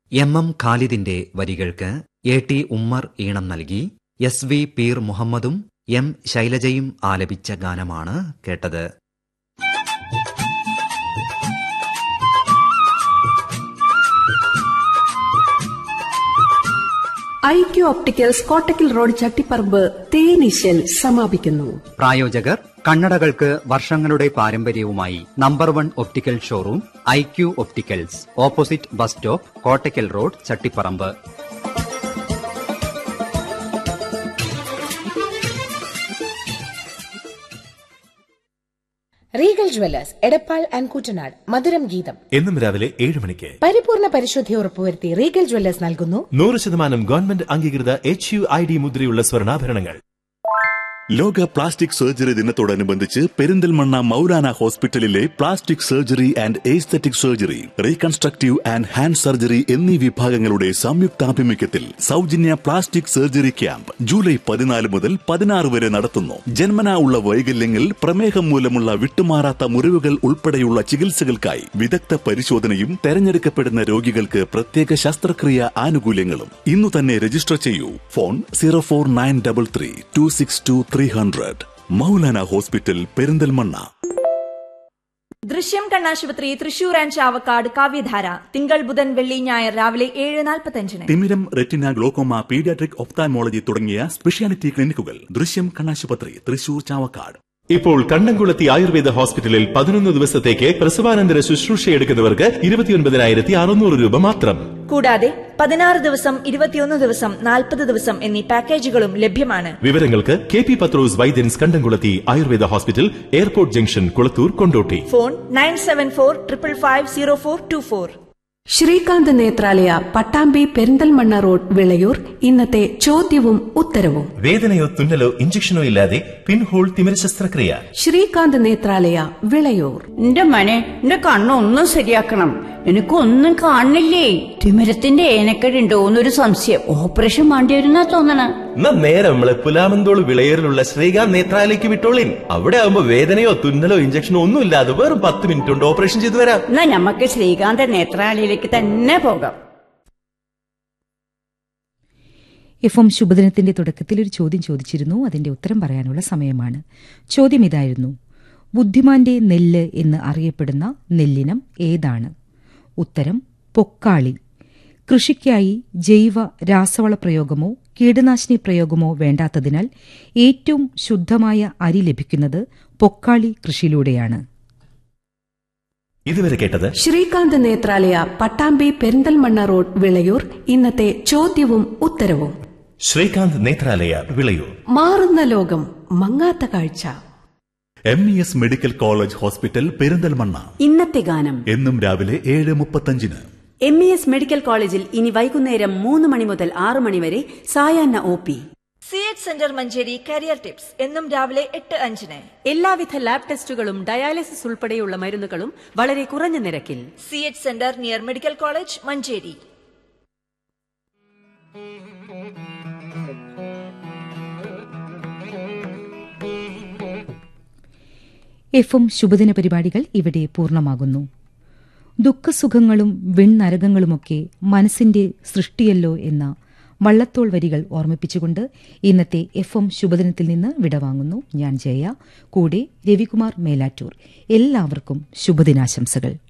M ഖാലിദിന്റെ വരികൾക്ക് AT Ummer ഈണം നൽകി SV പീർ മുഹമ്മദും M ശൈലജയും ആലപിച്ച ഗാനമാണ് കേട്ടത്. IQ opticals Kottakkal road Chattiparamba തേനീശൽ സമാപിക്കുന്നു. പ്രായോജകർ കണ്ണടകൾക്ക് വർഷങ്ങളുടെ പാരമ്പര്യവുമായി number 1 optical showroom IQ opticals, opposite bus stop, Kottakkal road Chattiparamba. Regal Jewellers Edappal and Koottanad മധുരം ഗീതം എന്നും രാവിലെ 7 മണിക്ക്. പരിപൂർണ പരിശുദ്ധി ഉറപ്പുവരുത്തി റീഗൽ ജ്വല്ലേഴ്സ് നൽകുന്നു 100% ഗവൺമെന്റ് അംഗീകൃത HUID മുദ്രയുള്ള സ്വർണ്ണാഭരണങ്ങൾ. ലോക പ്ലാസ്റ്റിക് സർജറി ദിനത്തോടനുബന്ധിച്ച് പെരിന്തൽമണ്ണ മൗലാന ഹോസ്പിറ്റലിലെ plastic surgery and aesthetic surgery, reconstructive and hand surgery എന്നീ വിഭാഗങ്ങളുടെ സംയുക്താഭിമുഖ്യത്തിൽ സൗജന്യ പ്ലാസ്റ്റിക് സർജറി ക്യാമ്പ് ജൂലൈ 14 മുതൽ 16 വരെ നടത്തുന്നു. ജന്മനാ ഉള്ള വൈകല്യങ്ങൾ, പ്രമേഹം മൂലമുള്ള വിട്ടുമാറാത്ത മുറിവുകൾ ഉൾപ്പെടെയുള്ള ചികിത്സകൾക്കായി വിദഗ്ധ പരിശോധനയും തെരഞ്ഞെടുക്കപ്പെടുന്ന രോഗികൾക്ക് പ്രത്യേക ശസ്ത്രക്രിയ ആനുകൂല്യങ്ങളും. ഇന്നു തന്നെ രജിസ്റ്റർ ചെയ്യൂ. ഫോൺ 04933 262 300. മൗലാന ഹോസ്പിറ്റൽ, പെരിന്തൽമണ്ണ. ദൃശ്യം കണ്ണാശുപത്രി തൃശൂർ ആൻഡ് ചാവക്കാട് കാവ്യധാര തിങ്കൾ ബുധൻ വെള്ളി ഞായർ രാവിലെ 7:45. തിമിരം, റെറ്റിന, ഗ്ലോക്കോമ, പീഡിയാട്രിക്, ഒഫ്താൽമോളജി തുടങ്ങിയ സ്പെഷ്യാലിറ്റി ക്ലിനിക്കുകൾ. ദൃശ്യം കണ്ണാശുപത്രി, തൃശൂർ, ചാവക്കാട്. ഇപ്പോൾ കണ്ടംകുളത്തി ആയുർവേദ ഹോസ്പിറ്റലിൽ 11 ദിവസത്തേക്ക് പ്രസവാനന്തര ശുശ്രൂഷയെടുക്കുന്നവർക്ക് 29,600 രൂപ മാത്രം. കൂടാതെ 16 ദിവസം, 21 ദിവസം, 40 ദിവസം എന്നീ പാക്കേജുകളും ലഭ്യമാണ്. വിവരങ്ങൾക്ക് KP പത്രോസ് വൈദ്യൻസ്, കണ്ടംകുളത്തി Ayurveda hospital, airport junction, Kulathur, Kondotty. Phone 9745550424. Srikanth Nethralaya Pattambi Perinthalmanna road Vilayur. ഇന്നത്തെ ചോദ്യവും ഉത്തരവും. വേദനയോ തുന്നലോ ഇഞ്ചക്ഷനോ ഇല്ലാതെ പിൻഹോൾ തിമിര ശസ്ത്രക്രിയ. ശ്രീകാന്ത് നേത്രാലയ വിളയൂർ. എന്റെ മനെ, എന്റെ കണ്ണൊന്നും ശരിയാക്കണം, എനിക്കൊന്നും കാണില്ലേ. തിമിരത്തിന്റെ ഏനക്കേടുണ്ടോന്നൊരു സംശയം. ഓപ്പറേഷൻ വേണ്ടിവരുന്നാ തോന്നണ. എന്നാ നേരെ നമ്മളെ പുലാമന്തോൾ വിളയേറിലുള്ള ശ്രീകാന്ത് നേത്രാലയ്ക്ക് വിട്ടോളിൻ. അവിടെ ആവുമ്പോ വേദനയോ തുന്നലോ ഇഞ്ചക്ഷനോ ഒന്നും ഇല്ലാതെ വെറും 10 മിനിറ്റ് കൊണ്ട് ഓപ്പറേഷൻ ചെയ്തു വരാം. എന്നാ നമുക്ക് ശ്രീകാന്ത് നേത്രാലയിലേക്ക് തന്നെ പോകാം. FM ശുഭദിനത്തിന്റെ തുടക്കത്തിൽ ഒരു ചോദ്യം ചോദിച്ചിരുന്നു. അതിന്റെ ഉത്തരം പറയാനുള്ള സമയമാണ്. ചോദ്യം ഇതായിരുന്നു: ബുദ്ധിമാന്റെ നെല്ല് എന്ന് അറിയപ്പെടുന്ന നെല്ലിനം ഏതാണ്? ഉത്തരം പൊക്കാളി. കൃഷിക്കായി ജൈവ രാസവള പ്രയോഗമോ കീടനാശിനി പ്രയോഗമോ വേണ്ടാത്തതിനാൽ ഏറ്റവും ശുദ്ധമായ അരി ലഭിക്കുന്നത് പൊക്കാളി കൃഷിയിലൂടെയാണ്. ഇതുവരെ കേട്ടത് ശ്രീകാന്ത് നേത്രാലയ പട്ടാമ്പി പെരിന്തൽമണ്ണ റോഡ് വിളയൂർ. ഇന്നത്തെ ചോദ്യവും ഉത്തരവും. ശ്രീകാന്ത് നേത്രാലയ വിളയൂർ. മാറുന്ന ലോകം, മങ്ങാത്ത കാഴ്ച. MES medical college hospital, Perinthalmanna. ഇന്നത്തെ ഗാനം എന്നും രാവിലെ 7:35. MES മെഡിക്കൽ കോളേജിൽ ഇനി വൈകുന്നേരം 3 മണി മുതൽ 6 മണി വരെ സായാഹ്ന OP. CH centre Manjeri career tips എന്നും രാവിലെ 8:05. എല്ലാവിധ ലാബ് ടെസ്റ്റുകളും ഡയാലിസിസ് ഉൾപ്പെടെയുള്ള മരുന്നുകളും വളരെ കുറഞ്ഞ നിരക്കിൽ. CH centre near medical college, Manjeri. FM ശുഭദിന പരിപാടികൾ ഇവിടെ പൂർണ്ണമാകുന്നു. ദുഃഖസുഖങ്ങളും വെണ്ണരകങ്ങളുമൊക്കെ മനസ്സിന്റെ സൃഷ്ടിയല്ലോ എന്ന വള്ളത്തോൾ വരികൾ ഓർമ്മിപ്പിച്ചുകൊണ്ട് ഇന്നത്തെ FM ശുഭദിനത്തിൽ നിന്ന് വിടവാങ്ങുന്നു. ഞാൻ ജയ, കൂടെ രവികുമാർ മേലാറ്റൂർ. എല്ലാവർക്കും ശുഭദിനാശംസകൾ.